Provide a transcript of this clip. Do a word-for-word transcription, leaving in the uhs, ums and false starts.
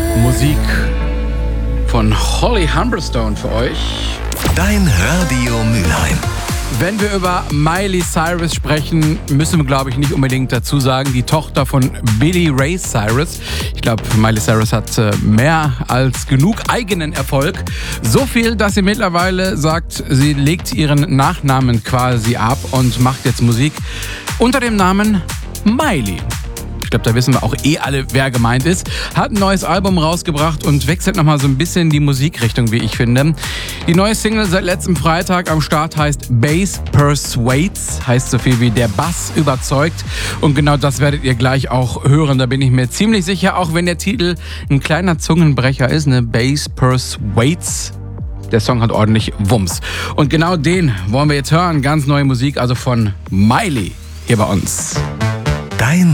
Musik von Holly Humberstone für euch. Dein Radio Mülheim. Wenn wir über Miley Cyrus sprechen, müssen wir, glaube ich, nicht unbedingt dazu sagen, die Tochter von Billy Ray Cyrus. Ich glaube, Miley Cyrus hat mehr als genug eigenen Erfolg. So viel, dass sie mittlerweile sagt, sie legt ihren Nachnamen quasi ab und macht jetzt Musik unter dem Namen Miley. Ich glaube, da wissen wir auch eh alle, wer gemeint ist. Hat ein neues Album rausgebracht und wechselt nochmal so ein bisschen die Musikrichtung, wie ich finde. Die neue Single seit letztem Freitag am Start heißt Bass Persuades, heißt so viel wie der Bass überzeugt. Und genau das werdet ihr gleich auch hören, da bin ich mir ziemlich sicher, auch wenn der Titel ein kleiner Zungenbrecher ist, ne? Bass Persuades. Der Song hat ordentlich Wumms. Und genau den wollen wir jetzt hören. Ganz neue Musik, also von Miley hier bei uns. Dein